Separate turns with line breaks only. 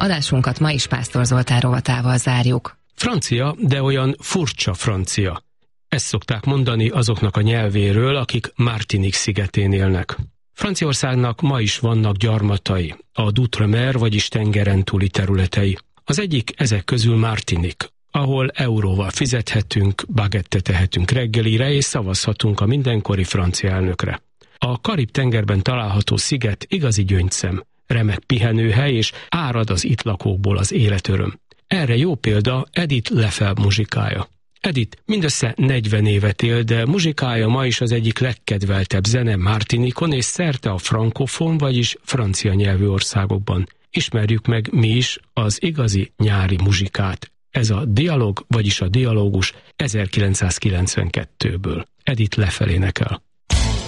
Adásunkat ma is Pásztor Zoltán rovatával zárjuk.
Francia, de olyan furcsa francia. Ezt szokták mondani azoknak a nyelvéről, akik Martinique szigetén élnek. Franciaországnak ma is vannak gyarmatai, a d'outre-mer, vagyis tengeren túli területei. Az egyik ezek közül Martinique, ahol euróval fizethetünk, bagettet tehetünk reggelire, és szavazhatunk a mindenkori francia elnökre. A Karib-tengerben található sziget igazi gyöngyszem, remek pihenőhely, és árad az itt lakókból az életöröm. Erre jó példa Edith Lefebvre muzsikája. Edith mindössze 40 évet él, de muzsikája ma is az egyik legkedveltebb zene Martiniquon és szerte a frankofon, vagyis francia nyelvű országokban. Ismerjük meg mi is az igazi nyári muzsikát. Ez a Dialog, vagyis a Dialógus 1992-ből. Edith Lefebvre énekel.